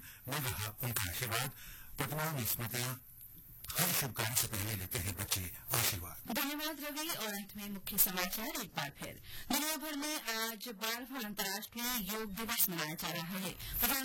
मिल रहा उनका आशीर्वाद। प्रतिमाओं में स्मृतियां। हर शुभ काम से पहले लेते हैं बच्चे आशीर्वाद। धन्यवाद रवि। और अंत में मुख्य समाचार एक बार फिर। दुनिया भर में आज 12वां अंतर्राष्ट्रीय योग दिवस मनाया जा रहा है।